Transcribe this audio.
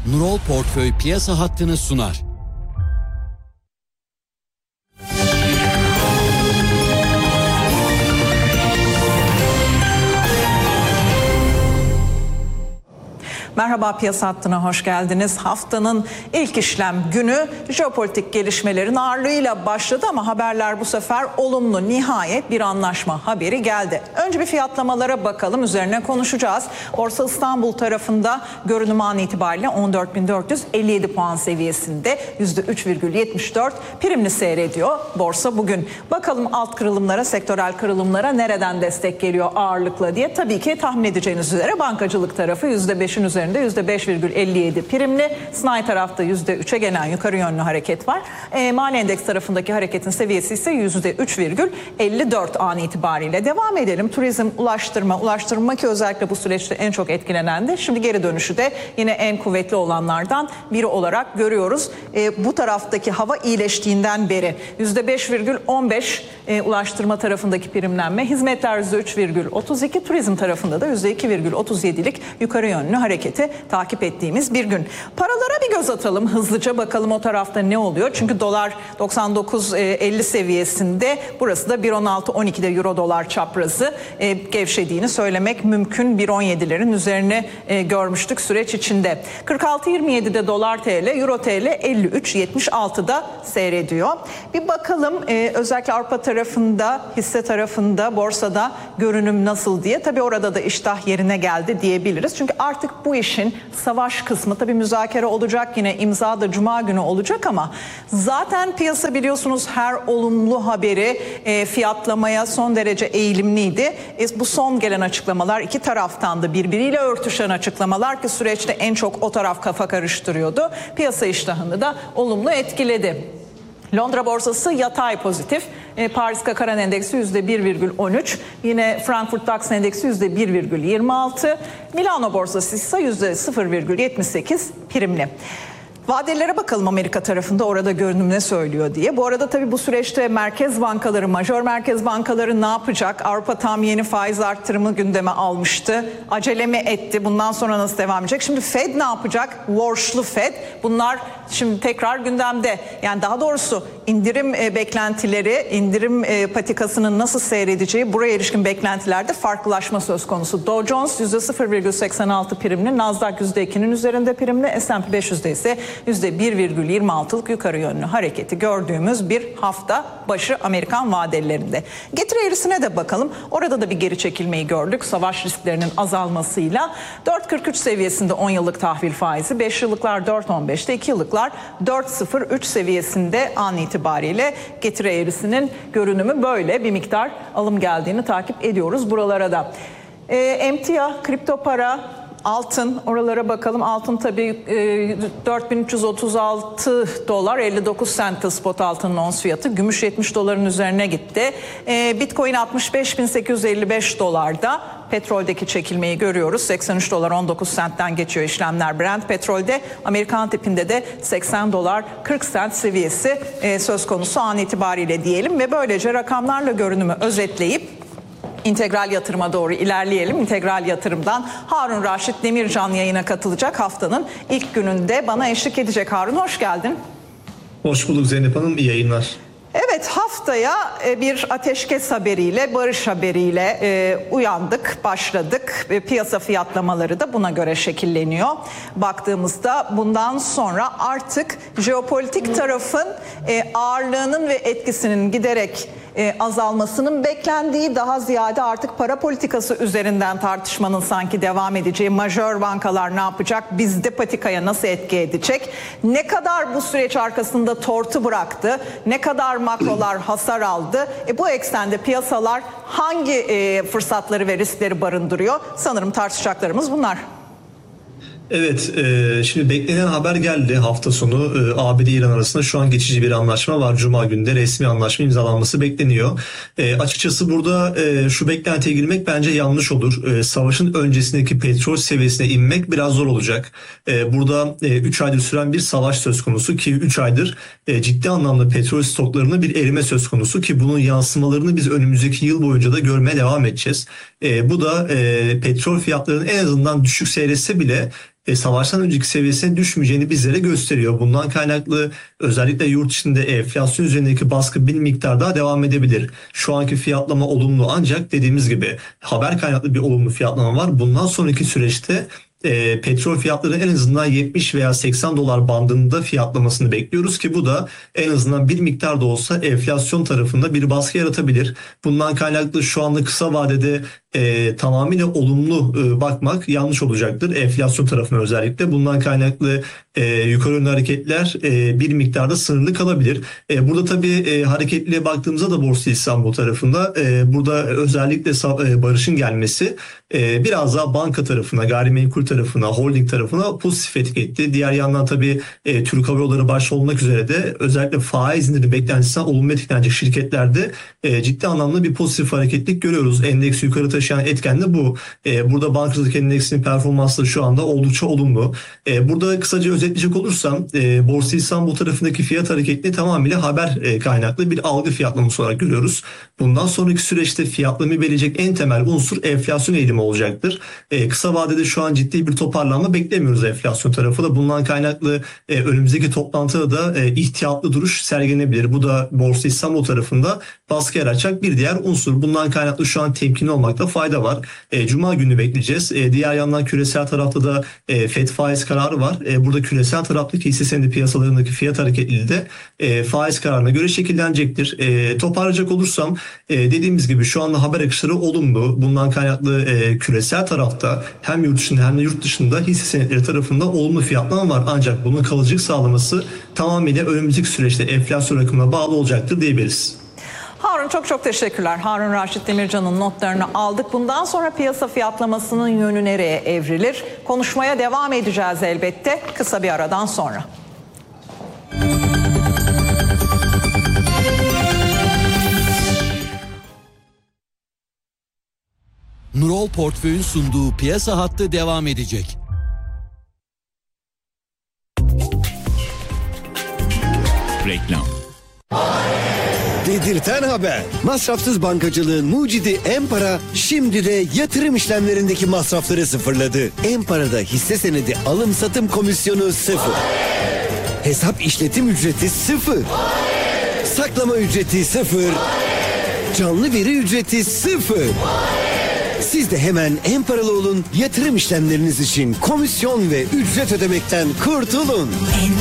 Nurol Portföy Piyasa Hattı'nı sunar. Merhaba, Piyasa Hattı'na hoş geldiniz. Haftanın ilk işlem günü jeopolitik gelişmelerin ağırlığıyla başladı ama haberler bu sefer olumlu. Nihayet bir anlaşma haberi geldi. Önce bir fiyatlamalara bakalım, üzerine konuşacağız. Borsa İstanbul tarafında görünüm an itibariyle 14.457 puan seviyesinde %3,74 primli seyrediyor borsa bugün. Bakalım alt kırılımlara, sektörel kırılımlara nereden destek geliyor ağırlıkla diye. Tabii ki tahmin edeceğiniz üzere bankacılık tarafı %5'in üzerinde %5,57 primli. Sanayi tarafta %3'e gelen yukarı yönlü hareket var. Mali endeks tarafındaki hareketin seviyesi ise %3,54 an itibariyle. Devam edelim. Turizm, ulaştırma ki özellikle bu süreçte en çok etkilenendi. Şimdi geri dönüşü de yine en kuvvetli olanlardan biri olarak görüyoruz. Bu taraftaki hava iyileştiğinden beri %5,15 ulaştırma tarafındaki primlenme, hizmetler %3,32, turizm tarafında da %2,37'lik yukarı yönlü hareketi takip ettiğimiz bir gün. Paralara bir göz atalım, hızlıca bakalım o tarafta ne oluyor. Çünkü dolar 99.50 seviyesinde, burası da 1.16-12'de euro dolar çaprazı gevşediğini söylemek mümkün. 1.17'lerin üzerine görmüştük süreç içinde. 46.27'de dolar TL, euro TL 53.76'da seyrediyor. Bir bakalım özellikle Avrupa tarafında, hisse tarafında, borsada görünüm nasıl diye. Tabii orada da iştah yerine geldi diyebiliriz. Çünkü artık bu işin savaş kısmı, tabii müzakere olacak, yine imza da cuma günü olacak ama zaten piyasa biliyorsunuz her olumlu haberi fiyatlamaya son derece eğilimliydi. Bu son gelen açıklamalar iki taraftan da birbiriyle örtüşen açıklamalar ki süreçte en çok o taraf kafa karıştırıyordu. Piyasa iştahını da olumlu etkiledi. Londra borsası yatay pozitif. Paris Kakaran endeksi %1,13. Yine Frankfurt DAX endeksi %1,26. Milano borsası ise %0,78 primli. Vadelere bakalım Amerika tarafında, orada görünüm ne söylüyor diye. Bu arada tabii bu süreçte merkez bankaları, majör merkez bankaları ne yapacak? Avrupa tam yeni faiz arttırımı gündeme almıştı. Acele mi etti? Bundan sonra nasıl devam edecek? Şimdi Fed ne yapacak? Warsh'lu Fed. Bunlar şimdi tekrar gündemde. Yani daha doğrusu indirim beklentileri, indirim patikasının nasıl seyredeceği, buraya ilişkin beklentilerde farklılaşma söz konusu. Dow Jones %0,86 primli, Nasdaq %2'nin üzerinde primli, S&P 500'de ise %1,26'lık yukarı yönlü hareketi gördüğümüz bir hafta başı Amerikan vadelerinde. Getiri eğrisine de bakalım. Orada da bir geri çekilmeyi gördük. Savaş risklerinin azalmasıyla 4,43 seviyesinde 10 yıllık tahvil faizi, 5 yıllıklar 4,15'te, 2 yıllıklar 4,03 seviyesinde an itibariyle getiri eğrisinin görünümü böyle. Bir miktar alım geldiğini takip ediyoruz buralara da. Emtia, kripto para, altın, oralara bakalım. Altın tabii 4.336 dolar 59 sent spot altının ons fiyatı. Gümüş 70 doların üzerine gitti. Bitcoin 65.855 dolarda. Petroldeki çekilmeyi görüyoruz. 83 dolar 19 sentten geçiyor işlemler Brent petrolde. Amerikan tipinde de 80 dolar 40 sent seviyesi söz konusu an itibariyle diyelim. Ve böylece rakamlarla görünümü özetleyip İntegral yatırıma doğru ilerleyelim. İntegral yatırımdan Harun Raşit Demircan yayına katılacak, haftanın ilk gününde bana eşlik edecek. Harun, hoş geldin. Hoş bulduk Zeynep Hanım, iyi yayınlar. Evet, haftaya bir ateşkes haberiyle, barış haberiyle uyandık, başladık. Piyasa fiyatlamaları da buna göre şekilleniyor. Baktığımızda bundan sonra artık jeopolitik tarafın ağırlığının ve etkisinin giderek azalmasının beklendiği, daha ziyade artık para politikası üzerinden tartışmanın sanki devam edeceği, majör bankalar ne yapacak, bizde patikaya nasıl etki edecek, ne kadar bu süreç arkasında tortu bıraktı, ne kadar makrolar hasar aldı, bu eksende piyasalar hangi fırsatları ve riskleri barındırıyor, sanırım tartışacaklarımız bunlar. Evet, şimdi beklenen haber geldi hafta sonu. ABD-İran arasında şu an geçici bir anlaşma var. Cuma günde resmi anlaşma imzalanması bekleniyor. Açıkçası burada şu beklentiye girmek bence yanlış olur. Savaşın öncesindeki petrol seviyesine inmek biraz zor olacak. Burada 3 aydır süren bir savaş söz konusu ki 3 aydır ciddi anlamda petrol stoklarında bir erime söz konusu ki bunun yansımalarını biz önümüzdeki yıl boyunca da görmeye devam edeceğiz. Bu da petrol fiyatlarının en azından düşük seyretse bile savaştan önceki seviyesine düşmeyeceğini bizlere gösteriyor. Bundan kaynaklı özellikle yurt içinde enflasyon üzerindeki baskı bir miktar daha devam edebilir. Şu anki fiyatlama olumlu, ancak dediğimiz gibi haber kaynaklı bir olumlu fiyatlama var. Bundan sonraki süreçte petrol fiyatları en azından 70 veya 80 dolar bandında fiyatlamasını bekliyoruz ki bu da en azından bir miktar da olsa enflasyon tarafında bir baskı yaratabilir. Bundan kaynaklı şu anda kısa vadede tamamıyla olumlu bakmak yanlış olacaktır. Enflasyon tarafına özellikle. Bundan kaynaklı yukarı yönlü hareketler bir miktarda sınırlı kalabilir. Burada tabii hareketliliğe baktığımızda da Borsa İstanbul tarafında burada özellikle barışın gelmesi biraz daha banka tarafına, gayrimenkul tarafına, holding tarafına pozitif etki etti. Diğer yandan tabii Türk Hava Yolları başta olmak üzere de özellikle faiz indirimi beklentisinden olumlu etkilenecek şirketlerde ciddi anlamda bir pozitif hareketlik görüyoruz. Endeks yukarı taşıyan etken de bu. Burada bankacılık endeksinin performansları şu anda oldukça olumlu. Burada kısaca özetleyecek olursam Borsa İstanbul tarafındaki fiyat hareketini tamamıyla haber kaynaklı bir algı fiyatlaması olarak görüyoruz. Bundan sonraki süreçte fiyatlamayı belirleyecek en temel unsur enflasyon eğilimi olacaktır. Kısa vadede şu an ciddi bir toparlanma beklemiyoruz enflasyon tarafı da. Bundan kaynaklı önümüzdeki toplantıda da ihtiyatlı duruş sergilenebilir. Bu da Borsa İstanbul tarafında baskı yaratacak bir diğer unsur. Bundan kaynaklı şu an temkinli olmakta fayda var. Cuma günü bekleyeceğiz. Diğer yandan küresel tarafta da FED faiz kararı var. Burada küresel taraftaki hisse senedi piyasalarındaki fiyat hareketliliği de faiz kararına göre şekillenecektir. Toparlayacak olursam dediğimiz gibi şu anda haber akışları olumlu. Bundan kaynaklı küresel tarafta hem yurt içinde hem de yurt dışında hisse senetleri tarafında olumlu fiyatlama var. Ancak bunun kalıcılık sağlaması tamamıyla önümüzdeki süreçte enflasyon rakamına bağlı olacaktır diyebiliriz. Harun çok teşekkürler. Harun Raşit Demircan'ın notlarını aldık. Bundan sonra piyasa fiyatlamasının yönü nereye evrilir? Konuşmaya devam edeceğiz elbette kısa bir aradan sonra. Nurol Portföy'ün sunduğu Piyasa Hattı devam edecek. Reklam. Dedirten haber. Masrafsız bankacılığın mucidi Em-Para şimdi de yatırım işlemlerindeki masrafları sıfırladı. Em-Para'da hisse senedi alım satım komisyonu 0. Hesap işletim ücreti 0. Saklama ücreti 0. Canlı veri ücreti 0. Siz de hemen Em-Paralı olun, yatırım işlemleriniz için komisyon ve ücret ödemekten kurtulun.